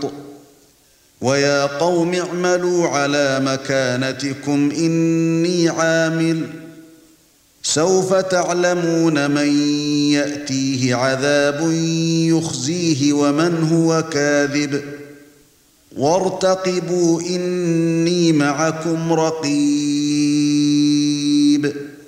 لوط ويا قوم اعملوا على مكانتكم إني عامل سوف تعلمون من يأتيه عذاب يخزيه ومن هو كاذب وارتقبوا إني معكم رقيب